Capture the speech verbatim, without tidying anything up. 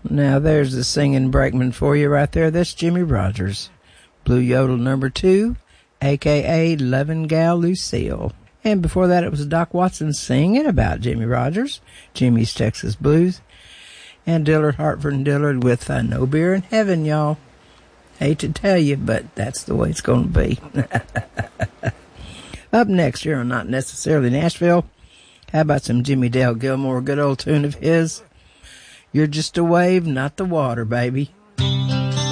Now there's the singing brakeman for you right there. That's Jimmy Rogers. Blue Yodel number two, a k a. Lovin' Gal Lucille. And before that, it was Doc Watson singing about Jimmy Rogers, Jimmy's Texas Blues, and Dillard, Hartford and Dillard with uh, No Beer in Heaven, y'all. Hate to tell you, but that's the way it's going to be. Up next here on Not Necessarily Nashville, how about some Jimmy Dale Gilmore, good old tune of his, You're Just a Wave, Not the Water, baby.